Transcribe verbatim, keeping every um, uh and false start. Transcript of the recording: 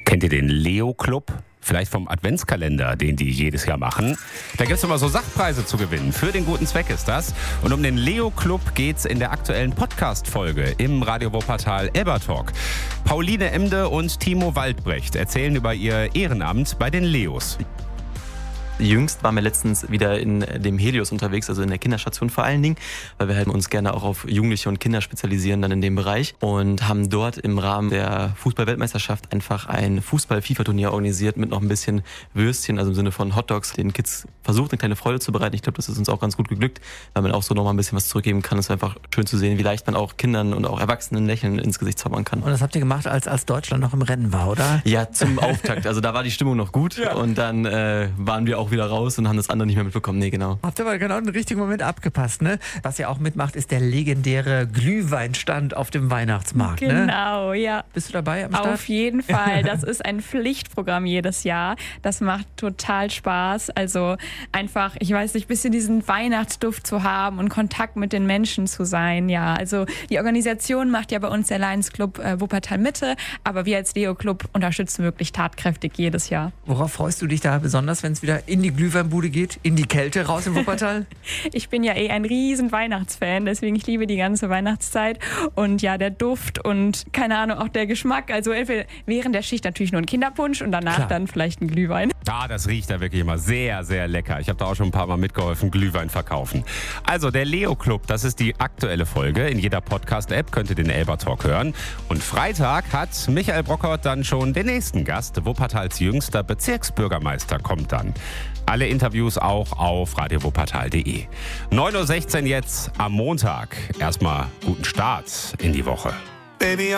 Kennt ihr den Leo-Club? Vielleicht vom Adventskalender, den die jedes Jahr machen. Da gibt es immer so Sachpreise zu gewinnen. Für den guten Zweck ist das. Und um den Leo-Club geht's in der aktuellen Podcast-Folge im Radio Wuppertal Elber Talk. Pauline Emde und Timo Waldbrecht erzählen über ihr Ehrenamt bei den Leos. Jüngst waren wir letztens wieder in dem Helios unterwegs, also in der Kinderstation vor allen Dingen, weil wir halt uns gerne auch auf Jugendliche und Kinder spezialisieren dann in dem Bereich und haben dort im Rahmen der Fußball-Weltmeisterschaft einfach ein Fußball-FIFA-Turnier organisiert mit noch ein bisschen Würstchen, also im Sinne von Hotdogs, den Kids versucht, eine kleine Freude zu bereiten. Ich glaube, das ist uns auch ganz gut geglückt, weil man auch so noch mal ein bisschen was zurückgeben kann. Es ist einfach schön zu sehen, wie leicht man auch Kindern und auch Erwachsenen Lächeln ins Gesicht zaubern kann. Und das habt ihr gemacht, als, als Deutschland noch im Rennen war, oder? Ja, zum Auftakt. Also da war die Stimmung noch gut ja. und dann äh, waren wir auch wieder raus und haben das andere nicht mehr mitbekommen. Nee, genau. Habt ihr aber genau den richtigen Moment abgepasst, ne? Was ihr auch mitmacht, ist der legendäre Glühweinstand auf dem Weihnachtsmarkt, genau, ne? Genau, ja. Bist du dabei am Start? Auf jeden Fall. Das ist ein Pflichtprogramm jedes Jahr. Das macht total Spaß. Also einfach, ich weiß nicht, ein bisschen diesen Weihnachtsduft zu haben und Kontakt mit den Menschen zu sein. Ja, also die Organisation macht ja bei uns der Lions Club äh, Wuppertal Mitte, aber wir als Leo Club unterstützen wirklich tatkräftig jedes Jahr. Worauf freust du dich da besonders, wenn es wieder in die Glühweinbude geht, in die Kälte raus in Wuppertal? Ich bin ja eh ein riesen Weihnachtsfan, deswegen ich liebe die ganze Weihnachtszeit und ja, der Duft und keine Ahnung, auch der Geschmack. Also während der Schicht natürlich nur ein Kinderpunsch und danach Klar. dann vielleicht ein Glühwein. Ah, das riecht da wirklich immer sehr, sehr lecker. Ich habe da auch schon ein paar Mal mitgeholfen, Glühwein verkaufen. Also der Leo Club, das ist die aktuelle Folge. In jeder Podcast-App könnt ihr den Elber Talk hören. Und Freitag hat Michael Brockert dann schon den nächsten Gast. Wuppertals jüngster Bezirksbürgermeister kommt dann. Alle Interviews auch auf radio wuppertal punkt de. neun Uhr sechzehn jetzt am Montag. Erstmal guten Start in die Woche. Baby,